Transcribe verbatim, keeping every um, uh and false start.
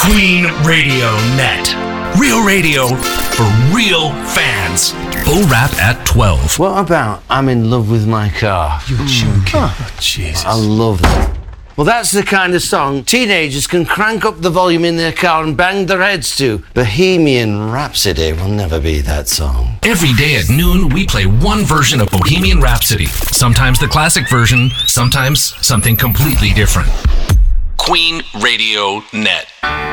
Queen Radio Net. Real radio for real fans. Bull Rap at twelve. What about I'm in love with my car? You're joking. Oh, Jesus. I love that. Well, that's the kind of song teenagers can crank up the volume in their car and bang their heads to. Bohemian Rhapsody will never be that song. Every day at noon, we play one version of Bohemian Rhapsody. Sometimes the classic version, sometimes something completely different. Queen Radio Net.